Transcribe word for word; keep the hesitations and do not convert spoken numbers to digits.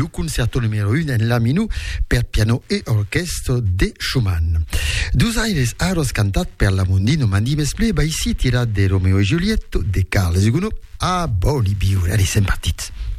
le concerto numero uno en la minù per piano e orchestra de Schumann. Dus aires aros cantat per la Mondino Mandimes Pleba, ici tira de Romeo e Giulietto, de Carles Gounod a Boli Biou. Allez, c'est parti.